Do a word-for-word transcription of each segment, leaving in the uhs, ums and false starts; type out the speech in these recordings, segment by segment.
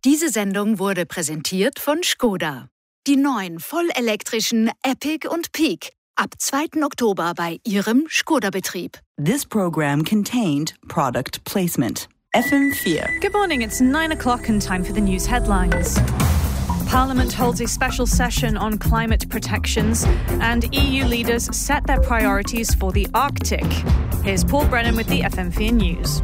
Diese Sendung wurde präsentiert von Skoda. Die neuen vollelektrischen Epic und Peak. Ab zweiten Oktober bei Ihrem Skoda-Betrieb. This program contained product placement. F M four. Good morning, it's nine o'clock and time for the news headlines. Parliament holds a special session on climate protections and E U leaders set their priorities for the Arctic. Here's Paul Brennan with the F M four News.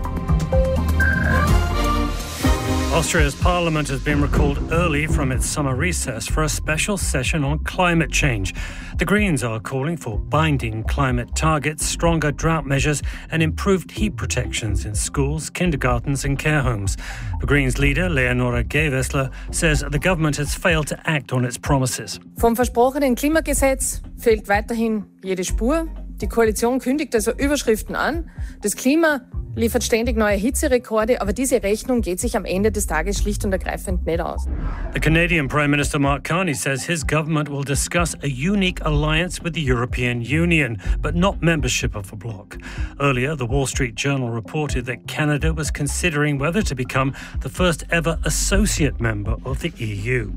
Austria's parliament has been recalled early from its summer recess for a special session on climate change. The Greens are calling for binding climate targets, stronger drought measures and improved heat protections in schools, kindergartens and care homes. The Greens leader, Leonora Gewessler, says the government has failed to act on its promises. Vom versprochenen Klimagesetz fehlt weiterhin jede Spur. Die Koalition kündigt also Überschriften an. Das Klima liefert ständig neue Hitzerekorde, aber diese Rechnung geht sich am Ende des Tages schlicht und ergreifend nicht aus. The Canadian Prime Minister Mark Carney says his government will discuss a unique alliance with the European Union, but not membership of the bloc. Earlier, the Wall Street Journal reported that Canada was considering whether to become the first ever associate member of the E U.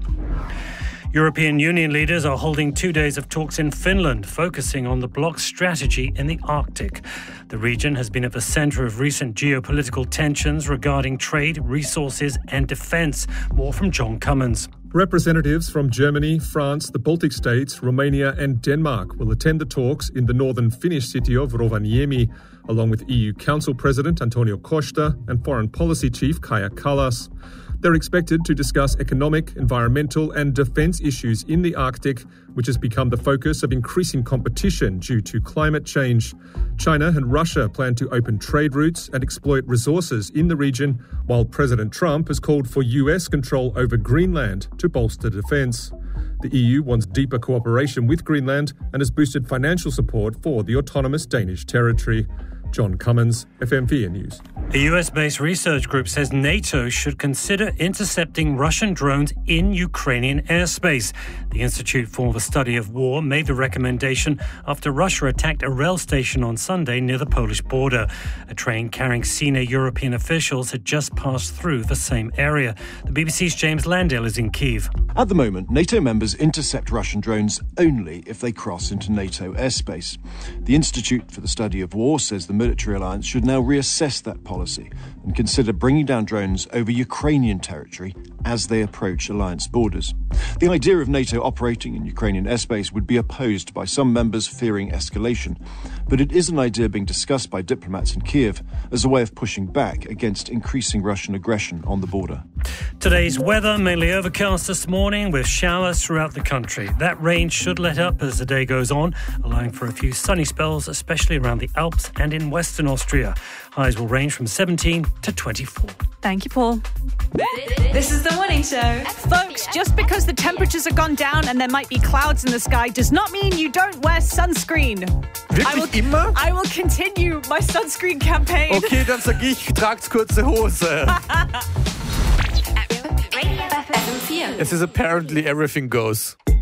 European Union leaders are holding two days of talks in Finland, focusing on the bloc's strategy in the Arctic. The region has been at the centre of recent geopolitical tensions regarding trade, resources and defence. More from John Cummins. Representatives from Germany, France, the Baltic states, Romania and Denmark will attend the talks in the northern Finnish city of Rovaniemi, along with E U Council President Antonio Costa and Foreign Policy Chief Kaja Kallas. They're expected to discuss economic, environmental and defence issues in the Arctic, which has become the focus of increasing competition due to climate change. China and Russia plan to open trade routes and exploit resources in the region, while President Trump has called for U S control over Greenland to bolster defence. The E U wants deeper cooperation with Greenland and has boosted financial support for the autonomous Danish territory. John Cummins, F M four News. A U S-based research group says NATO should consider intercepting Russian drones in Ukrainian airspace. The Institute for the Study of War made the recommendation after Russia attacked a rail station on Sunday near the Polish border. A train carrying senior European officials had just passed through the same area. The B B C's James Landale is in Kyiv. At the moment, NATO members intercept Russian drones only if they cross into NATO airspace. The Institute for the Study of War says the military alliance should now reassess that policy and consider bringing down drones over Ukrainian territory as they approach alliance borders. The idea of NATO operating in Ukrainian airspace would be opposed by some members fearing escalation, but it is an idea being discussed by diplomats in Kyiv as a way of pushing back against increasing Russian aggression on the border. Today's weather, mainly overcast this morning with showers throughout the country. That rain should let up as the day goes on, allowing for a few sunny spells, especially around the Alps and in Western Austria. Highs will range from seventeen to twenty-four. Thank you, Paul. This is The Morning Show. Folks, just because the temperatures have gone down and there might be clouds in the sky does not mean you don't wear sunscreen. Wirklich I will, immer? I will continue my sunscreen campaign. Okay, dann sag ich, tragt kurze Hose. F M four. Es is apparently everything goes.